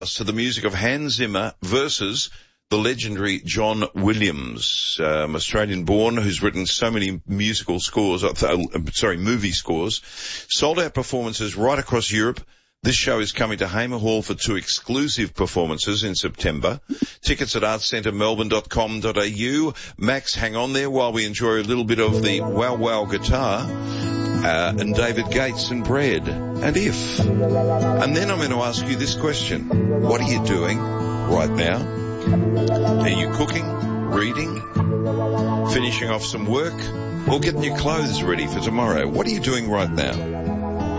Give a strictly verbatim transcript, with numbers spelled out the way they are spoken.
to the music of Hans Zimmer versus the legendary John Williams, um, Australian-born, who's written so many musical scores, uh, sorry, movie scores, sold-out performances right across Europe. This show is coming to Hamer Hall for two exclusive performances in September. Tickets at arts centre melbourne dot com dot a u. Max, hang on there while we enjoy a little bit of the Wow Wow guitar. Uh, and David Gates and Bread and If. And then I'm going to ask you this question. What are you doing right now? Are you cooking, reading, finishing off some work, or getting your clothes ready for tomorrow? What are you doing right now?